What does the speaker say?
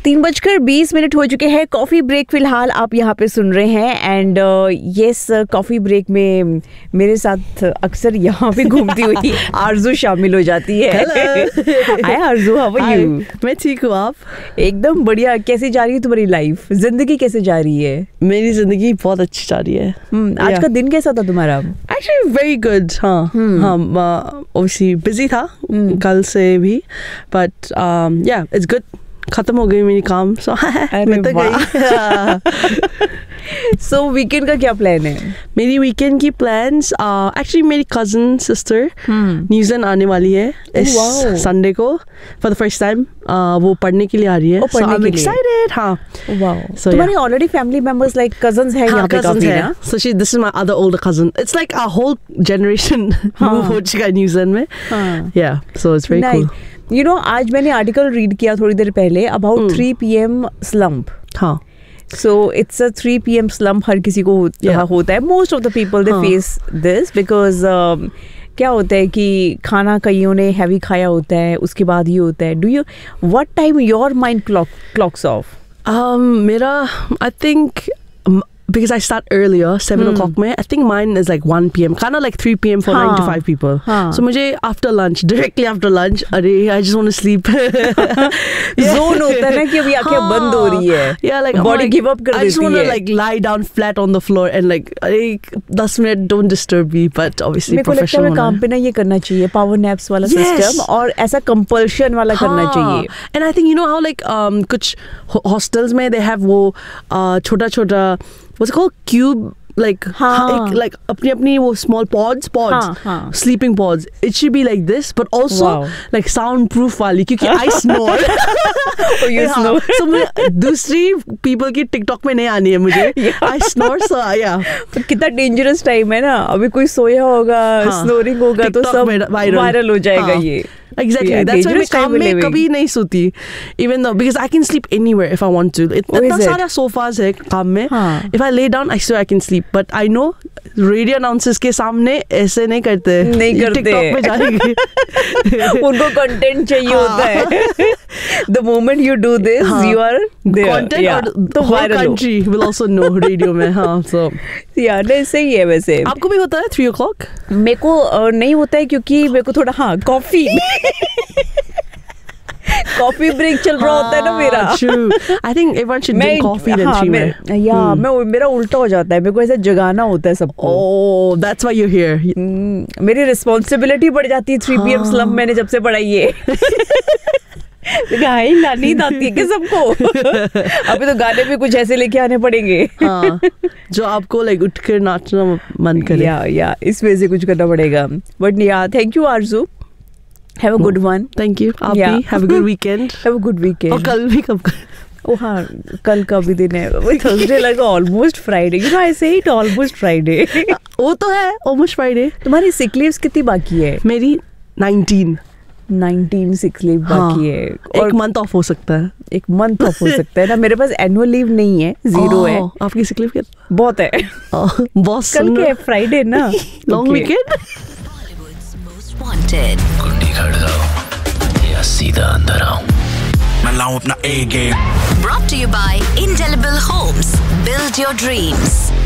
3:20 हो चुके हैं. कॉफी ब्रेक फिलहाल आप यहाँ पे सुन रहे हैं. एंड यस, कॉफी ब्रेक में मेरे साथ अक्सर यहाँ पे घूमती हुई आरजू शामिल हो जाती है. हाय आरजू, हाउ आर यू? मैं ठीक हूँ, आप? एकदम बढ़िया. कैसी जा रही है तुम्हारी लाइफ, जिंदगी कैसे जा रही है? मेरी जिंदगी बहुत अच्छी जा रही है. आज का दिन कैसा था तुम्हारा? Actually very good. हाँ, ऑब्वियसली बिजी था कल से भी, बट या इट्स गुड. खत्म हो गई मेरी काम. मैं तो गई. सो वीकेंड का क्या प्लान है? मेरी वीकेंड की प्लान्स एक्चुअली मेरी कजन सिस्टर न्यूजीलैंड आने वाली है इस संडे को फॉर द फर्स्ट टाइम. वो पढ़ने के लिए आ रही है. सो आई एम एक्साइटेड. हाँ, तुम्हारी already family members like cousins है यहाँ पे काफी ना? So this is my other older cousin. It's like a whole generation move हो चुका है न्यूजीलैंड में. या, so it's very cool. You know, आज मैंने आर्टिकल रीड किया थोड़ी देर पहले अबाउट 3 PM स्लम्प. हाँ. So it's a 3 PM slump. हर किसी को होता है. Most of the people they face this because क्या होता है कि खाना कईयों ने हैवी खाया होता है, उसके बाद ये होता है. what time your mind clocks off? मेरा I think because I start earlier 7 o'clock में, I think mine is like 1 PM, kind of like 3 PM for 9 to 5 people. So मुझे after lunch, directly after lunch, अरे I just want to sleep. Zone होता है ना कि अभी आंखें बंद हो रही है. Yeah, like body give up कर देती है. I just want to like lie down flat on the floor and like 10 minutes don't disturb me, but obviously मेरे को लगता है काम पे ना ये करना चाहिए, power naps वाला सिस्टम, और ऐसा compulsion वाला करना चाहिए. And I think you know how like कुछ hostels में they have वो छोटा what's it called, cube, like like अपनी वो small pods, sleeping pods. It should be like this, but also like soundproof वाली, क्योंकि I snore. You snore. So दूसरी people की TikTok में नहीं आनी है मुझे. I snore, so yeah. कितना dangerous time है ना. अभी कोई सोया होगा, snoring होगा तो सब viral हो जाएगा ये. Exactly. That's why मैं काम में कभी नहीं सोती. Even though because I can sleep anywhere if I want to. इतना सारा sofas है काम में. If I lay down, I swear I can sleep. But I know radio announcers के सामने ऐसे नहीं करते. TikTok में जाएंगे. उनको content चाहिए होता है. The moment you do this, you are there. Content और the whole country will also know radio में. हाँ, so yeah, नहीं सही है वैसे. आपको भी होता है 3 o'clock? मेरे को नहीं होता है क्योंकि मेरे को थोड़ा कॉफी कॉफी ब्रेक चल रहा होता है ना मेरा. True. I think everyone should drink coffee then she मैं मेरा उल्टा हो जाता है. मेरे को ऐसा जगाना होता है सबको. Oh, that's why you're here. मेरी रिस्पॉन्सिबिलिटी बढ़ जाती है 3 PM स्लम्प मैंने जब से पढ़ाई है. नींद आती है कि सबको. अभी तो गाने भी कुछ ऐसे लेके आने पड़ेंगे जो आपको लाइक उठकर नाचना मन करे. या इस वजह से कुछ करना पड़ेगा. बट या, thank you Aarzoo. Have a good one. Thank you. आप भी have a good weekend. Have a good weekend. और कल भी कब? हाँ, कल का भी दिन है. Thursday लगा almost Friday. You know I say it almost Friday. वो तो है almost Friday. तुम्हारी sick leaves कितनी बाकी है? मेरी 19 sick leave बाकी है. और एक मंथ ऑफ हो सकता है. एक मंथ ऑफ हो सकता है ना. मेरे पास एनुअल लीव नहीं है, 0 है. आपकी sick leave कितनी? बहुत है. बॉस कल के Friday ना. Long weekend. कुंडी खड़काओ या सीधा अंदर आओ, मैं लाऊं अपना A game. Brought to you by Indelible Homes. Build your dreams.